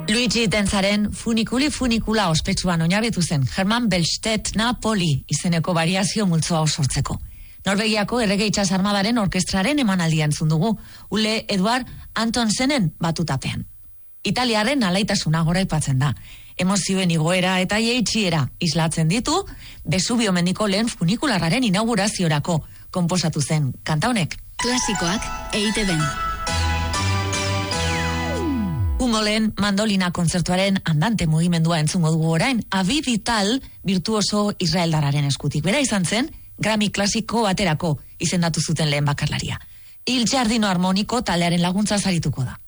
Luigi Tenzaren funikula ospetsuan oinarritu zen Hermann Bellstedt Napoli izeneko variazio multzoa sortzeko. Norvegiako errege itsas armadaren orkestraren emanaldian zundugu, Ule Eduard Antonsenen batutapean. Italiaren alaitasuna goraipatzen da. Emozioen igoera eta jeitsiera islatzen ditu, Vesubio mendiko lehen funikularraren inauguraziorako konposatu zen kanta honek. Klasikoak EITB-n. Humolen mandolina kontzertuaren andante mugimendua entzungo dugu orain, Avi Vital virtuoso israeldarraren eskutik. Bera izan zen, Grammy klasiko baterako izendatu zuten lehen bakarlaria. Il Giardino Armonico taldearen laguntza sarituko da.